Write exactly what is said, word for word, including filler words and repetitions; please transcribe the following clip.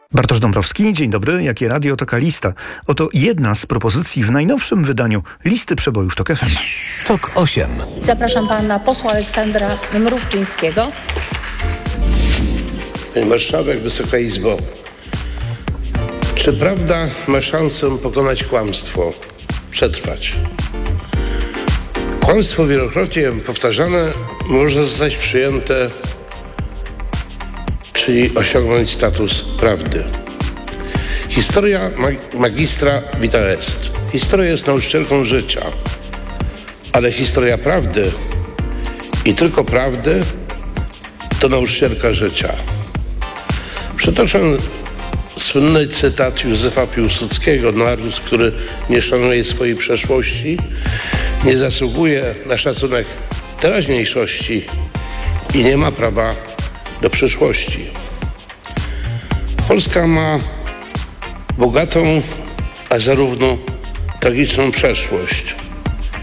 Bartosz Dąbrowski, dzień dobry. Jakie radio, taka lista. Oto jedna z propozycji w najnowszym wydaniu listy przebojów TOK F M. TOK osiem. Zapraszam pana posła Aleksandra Mruszczyńskiego. Pani Marszałek, Wysoka Izbo. Czy prawda ma szansę pokonać kłamstwo, przetrwać? Kłamstwo wielokrotnie powtarzane może zostać przyjęte, czyli osiągnąć status prawdy. Historia mag- magistra vita est. Historia jest nauczycielką życia, ale historia prawdy i tylko prawdy to nauczycielka życia. Przytoczę słynny cytat Józefa Piłsudskiego: naród, który nie szanuje swojej przeszłości, nie zasługuje na szacunek teraźniejszości i nie ma prawa do przyszłości. Polska ma bogatą, a zarówno tragiczną przeszłość.